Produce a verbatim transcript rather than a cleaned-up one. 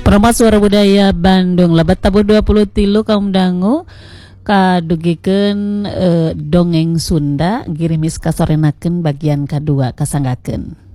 Promo Suara Budaya Bandung lebat tabu dua puluh tilu kaum dangu kadugikeun e, dongeng Sunda girimis kasorenakeun bagian kedua kasanggakeun.